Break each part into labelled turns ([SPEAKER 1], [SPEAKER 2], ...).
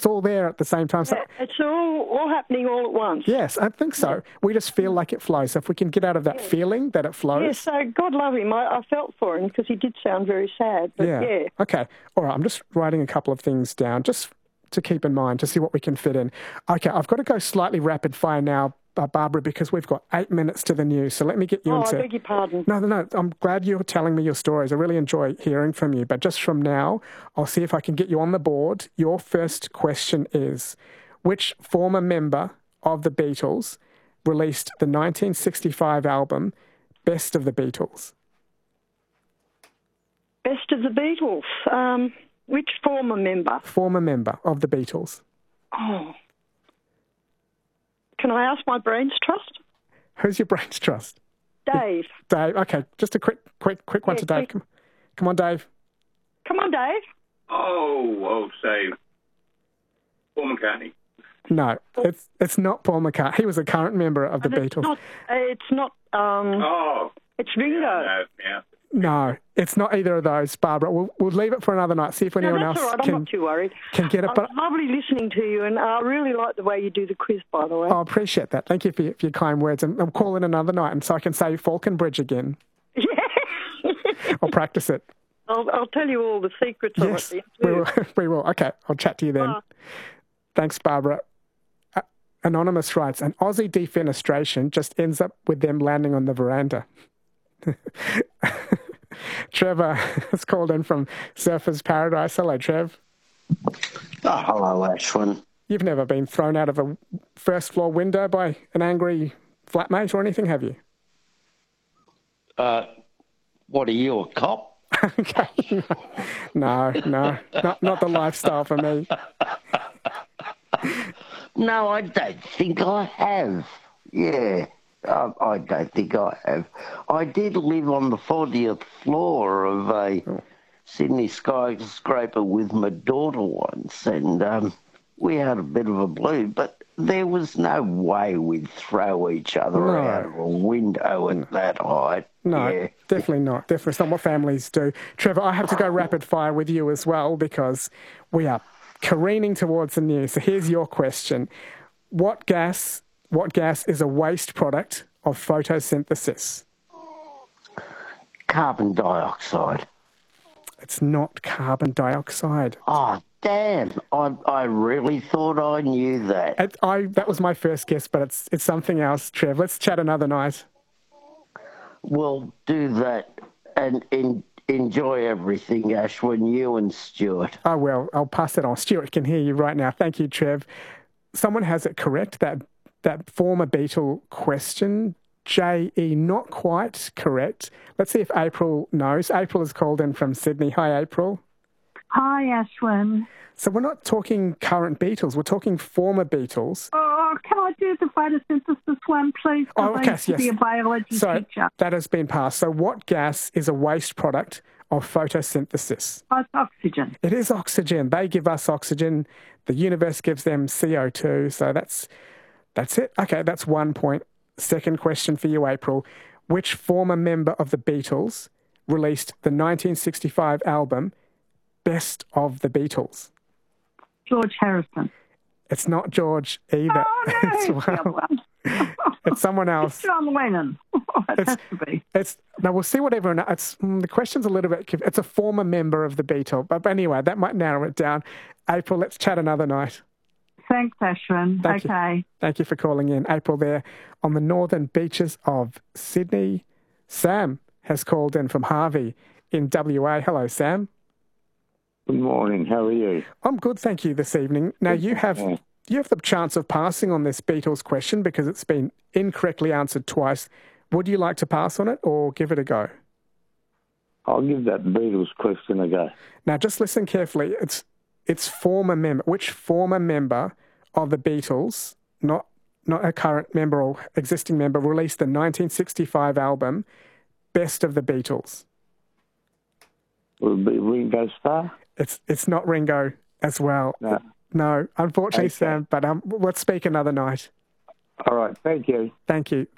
[SPEAKER 1] just all there at the same time. So,
[SPEAKER 2] it's all happening all at once.
[SPEAKER 1] Yes, I think so. We just feel like it flows. So if we can get out of that feeling that it flows.
[SPEAKER 2] Yes, so God love him. I felt for him because he did sound very sad. But yeah.
[SPEAKER 1] Okay. All right, I'm just writing a couple of things down just to keep in mind, to see what we can fit in. Okay, I've got to go slightly rapid fire now, Barbara, because we've got 8 minutes to the news. So let me get you into...
[SPEAKER 2] I beg your pardon.
[SPEAKER 1] No. I'm glad you're telling me your stories. I really enjoy hearing from you. But just from now, I'll see if I can get you on the board. Your first question is, which former member of the Beatles released the 1965 album Best of the Beatles?
[SPEAKER 2] Best of the Beatles. Which former member?
[SPEAKER 1] Former member of the Beatles.
[SPEAKER 2] Oh. Can I ask my brain's trust?
[SPEAKER 1] Who's your brain's trust?
[SPEAKER 2] Dave.
[SPEAKER 1] Dave. Okay, just a quick one to Dave. Come on, Dave.
[SPEAKER 2] Come on, Dave.
[SPEAKER 3] Oh, say Paul McCartney.
[SPEAKER 1] No, it's not Paul McCartney. He was a current member of the Beatles.
[SPEAKER 2] It's not. It's Ringo.
[SPEAKER 1] No, it's not either of those, Barbara. We'll leave it for another night. See if anyone else
[SPEAKER 2] all right. I'm not too worried.
[SPEAKER 1] Can get it.
[SPEAKER 2] It's lovely listening to you, and I really like the way you do the quiz, by the way.
[SPEAKER 1] I appreciate that. Thank you for your kind words. And I'm calling another night, and so I can say Falconbridge again.
[SPEAKER 2] Yeah.
[SPEAKER 1] I'll practice it.
[SPEAKER 2] I'll tell you all the secrets of it.
[SPEAKER 1] We will. Okay, I'll chat to you then. Thanks, Barbara. Anonymous writes, an Aussie defenestration just ends up with them landing on the veranda. Trevor has called in from Surfers Paradise. Hello, Trev.
[SPEAKER 4] Oh, hello, Ashwin.
[SPEAKER 1] You've never been thrown out of a first-floor window by an angry flatmate or anything, have you?
[SPEAKER 4] What are you, a cop?
[SPEAKER 1] Okay. No, not the lifestyle for me.
[SPEAKER 4] No, I don't think I have. Yeah, I don't think I have. I did live on the 40th floor of a Sydney skyscraper with my daughter once, and we had a bit of a blue, but there was no way we'd throw each other out of a window at that height.
[SPEAKER 1] No, definitely not. Definitely it's not what families do. Trevor, I have to go rapid fire with you as well because we are careening towards the news. So here's your question. What gas is a waste product of photosynthesis?
[SPEAKER 4] Carbon dioxide.
[SPEAKER 1] It's not carbon dioxide.
[SPEAKER 4] Oh, damn. I really thought I knew that.
[SPEAKER 1] That was my first guess, but it's something else, Trev. Let's chat another night.
[SPEAKER 4] We'll do that and enjoy everything, Ashwin, you and Stuart.
[SPEAKER 1] Oh, well, I'll pass it on. Stuart can hear you right now. Thank you, Trev. Someone has it correct, that former Beatle question. J.E. not quite correct. Let's see if April knows. April is called in from Sydney. Hi, April.
[SPEAKER 5] Hi, Ashwin.
[SPEAKER 1] So we're not talking current Beatles. We're talking former Beatles.
[SPEAKER 5] Oh, can I do the photosynthesis one, please?
[SPEAKER 1] Oh, okay, yes.
[SPEAKER 5] Be a biology teacher.
[SPEAKER 1] That has been passed. So what gas is a waste product of photosynthesis?
[SPEAKER 5] Oh, it's oxygen.
[SPEAKER 1] It is oxygen. They give us oxygen. The universe gives them CO2. So that's it. Okay, that's 1 point. Second question for you, April. Which former member of the Beatles released the 1965 album Best of the Beatles?
[SPEAKER 5] George Harrison.
[SPEAKER 1] It's not George either.
[SPEAKER 5] Oh, no.
[SPEAKER 1] It's someone else.
[SPEAKER 5] It's John Lennon. It has to be.
[SPEAKER 1] Now, we'll see what everyone... the question's a little bit... It's a former member of the Beatles. But anyway, that might narrow it down. April, let's chat another night.
[SPEAKER 5] Thanks, Ashwin. Okay.
[SPEAKER 1] Thank you for calling in. April there on the northern beaches of Sydney. Sam has called in from Harvey in WA. Hello, Sam.
[SPEAKER 6] Good morning. How are you?
[SPEAKER 1] I'm good, thank you, this evening. Now, you have the chance of passing on this Beatles question because it's been incorrectly answered twice. Would you like to pass on it or give it a go?
[SPEAKER 6] I'll give that Beatles question a go.
[SPEAKER 1] Now, just listen carefully. It's former member. Which former member of the Beatles, not a current member or existing member, released the 1965 album Best of the Beatles?
[SPEAKER 6] Will it be Ringo Starr?
[SPEAKER 1] It's not Ringo as well. No, unfortunately, okay. Sam, but let's speak another night.
[SPEAKER 6] All right, thank you.
[SPEAKER 1] Thank you.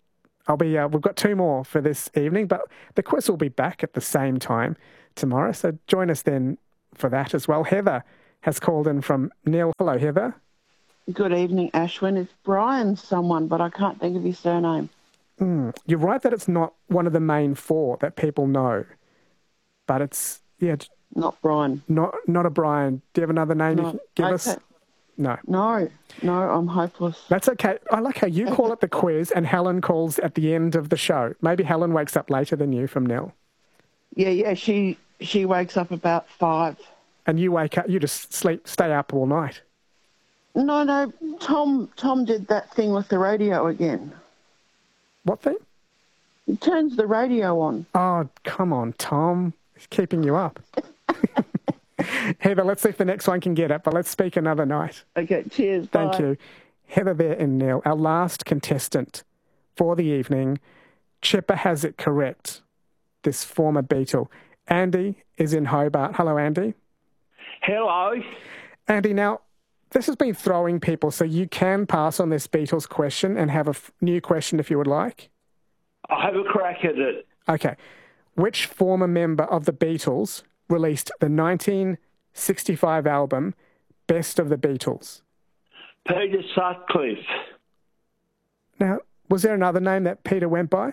[SPEAKER 1] We've got 2 more for this evening, but the quiz will be back at the same time tomorrow, so join us then for that as well. Heather has called in from Neil. Hello, Heather.
[SPEAKER 7] Good evening, Ashwin. It's Brian someone, but I can't think of his surname.
[SPEAKER 1] You're right that it's not one of the main four that people know, but it's,
[SPEAKER 7] Not Brian.
[SPEAKER 1] Not a Brian. Do you have another name you can give us? No.
[SPEAKER 7] No, I'm hopeless.
[SPEAKER 1] That's okay. I like how you call it the quiz and Helen calls at the end of the show. Maybe Helen wakes up later than you from Nil.
[SPEAKER 7] Yeah, she wakes up about 5.
[SPEAKER 1] And you wake up, you just stay up all night.
[SPEAKER 7] No, Tom did that thing with the radio again.
[SPEAKER 1] What thing?
[SPEAKER 7] He turns the radio on.
[SPEAKER 1] Oh, come on, Tom. He's keeping you up. Heather, let's see if the next one can get it, but let's speak another night.
[SPEAKER 7] Okay, cheers.
[SPEAKER 1] Thank
[SPEAKER 7] bye.
[SPEAKER 1] you. Heather there and Neil, our last contestant for the evening. Chipper has it correct, this former Beatle. Andy is in Hobart. Hello, Andy.
[SPEAKER 8] Hello.
[SPEAKER 1] Andy, now, this has been throwing people, so you can pass on this Beatles question and have a new question if you would like.
[SPEAKER 8] I'll have a crack at it.
[SPEAKER 1] Okay. Which former member of the Beatles released the 1965 album Best of the Beatles?
[SPEAKER 8] Peter Sutcliffe.
[SPEAKER 1] Now, was there another name that Peter went by?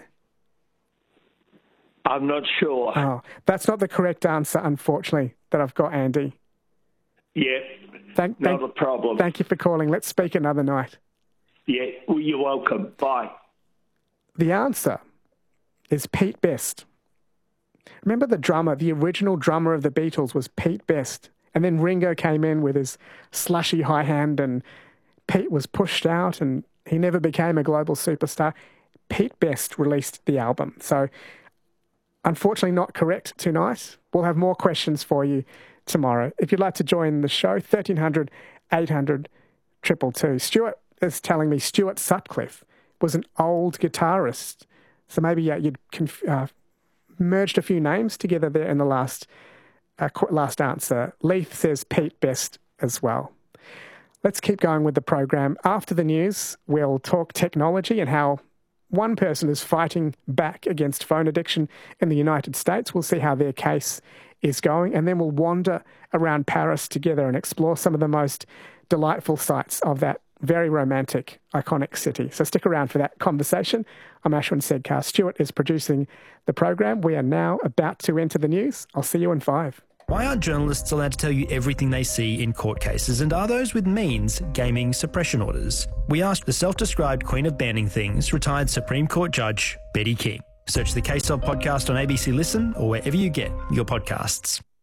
[SPEAKER 8] I'm not sure.
[SPEAKER 1] Oh, that's not the correct answer, unfortunately, that I've got, Andy.
[SPEAKER 8] Yeah, not a problem.
[SPEAKER 1] Thank you for calling. Let's speak another night.
[SPEAKER 8] Yeah, well, you're welcome. Bye.
[SPEAKER 1] The answer is Pete Best. Remember the original drummer of the Beatles was Pete Best. And then Ringo came in with his slushy high hand and Pete was pushed out and he never became a global superstar. Pete Best released the album. So, unfortunately not correct tonight. We'll have more questions for you tomorrow. If you'd like to join the show, 1300 800 222. Stuart is telling me Stuart Sutcliffe was an old guitarist. So maybe you'd merged a few names together there in the last answer. Leith says Pete Best as well. Let's keep going with the program. After the news, we'll talk technology and how one person is fighting back against phone addiction in the United States. We'll see how their case is going, and then we'll wander around Paris together and explore some of the most delightful sights of that very romantic, iconic city. So stick around for that conversation. I'm Ashwin Sedkar. Stuart is producing the program. We are now about to enter the news. I'll see you in 5.
[SPEAKER 9] Why aren't journalists allowed to tell you everything they see in court cases, and are those with means gaming suppression orders? We asked the self-described queen of banning things, retired Supreme Court Judge Betty King. Search the Case Of podcast on ABC Listen or wherever you get your podcasts.